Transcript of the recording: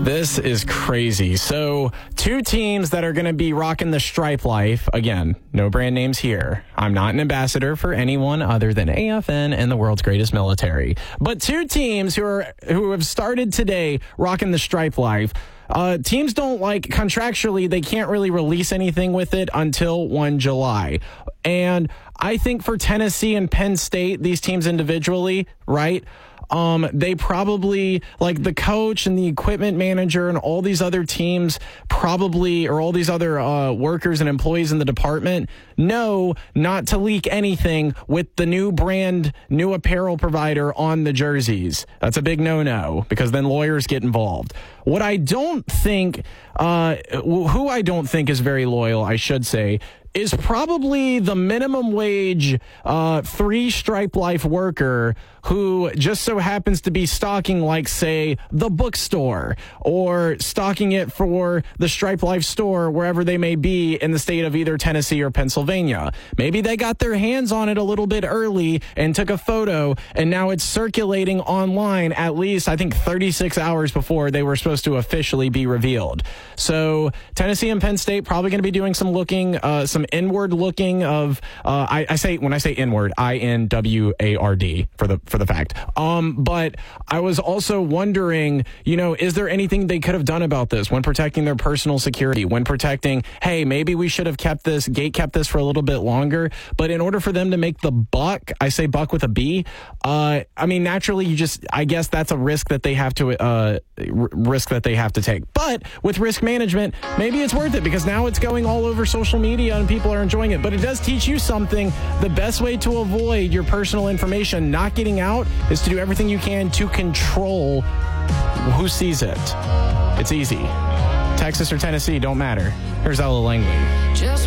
This is crazy. So, two teams that are going to be rocking the stripe life. Again, no brand names here. I'm not an ambassador for anyone other than AFN and the world's greatest military. But two teams who have started today rocking the stripe life. Teams don't contractually, they can't really release anything with it until 1 July. And I think for Tennessee and Penn State, these teams individually, right? They probably, the coach and the equipment manager and all these other teams probably, or all these other workers and employees in the department know not to leak anything with the new brand, new apparel provider on the jerseys. That's a big no-no because then lawyers get involved. What I don't think, who I don't think is very loyal, I should say, is probably the minimum wage three stripe life worker who just so happens to be stocking, say, the bookstore or stocking it for the Stripe Life store wherever they may be in the state of either Tennessee or Pennsylvania. Maybe they got their hands on it a little bit early and took a photo, and now it's circulating online at least, I think, 36 hours before they were supposed to officially be revealed. So Tennessee and Penn State probably going to be doing some looking, some inward looking of, when I say inward, INWARD for the fact. But I was also wondering, is there anything they could have done about this when protecting their personal security, when protecting, hey, maybe we should have kept this for a little bit longer. But in order for them to make the buck, I say buck with a B, naturally I guess that's a risk that they have to, take. But with risk management, maybe it's worth it because now it's going all over social media and people are enjoying it. But it does teach you something. The best way to avoid your personal information not getting out is to do everything you can to control who sees it. It's easy. Texas or Tennessee, don't matter. Here's Ella Langley.